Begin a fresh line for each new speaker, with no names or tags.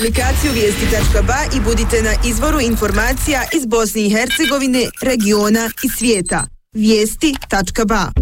Aplikaciju Vijesti.ba i budite na izvoru informacija iz Bosne i Hercegovine, regiona i svijeta. Vijesti.ba.